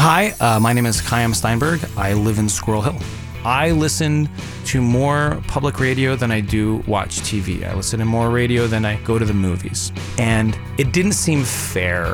Hi, my name is Chaim Steinberg. I live in Squirrel Hill. I listen to more public radio than I do watch TV. I listen to more radio than I go to the movies. And it didn't seem fair